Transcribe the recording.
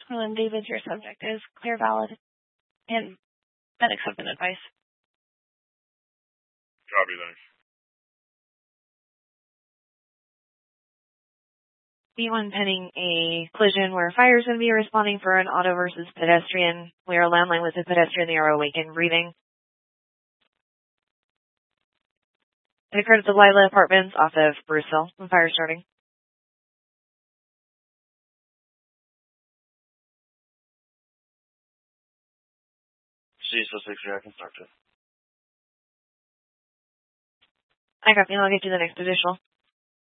Harlan David, your subject is clear, valid, and medics have been advised. Copy, thanks. B1 pending a collision where fire is going to be responding for an auto versus pedestrian. We are landline with the pedestrian. They are awake and breathing. It occurred at the Lila Apartments off of Bruceville when fire starting. C-6, I can start it. I copy. I'll get you the next additional.